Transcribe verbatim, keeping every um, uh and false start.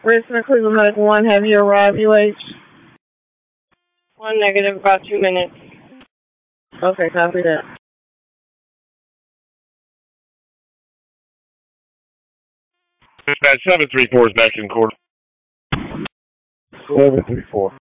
Richmond, Cleveland Medical One, have you arrived, U H? One negative, about two minutes. Okay, copy that. Dispatch seven three four is back in court. seven three four.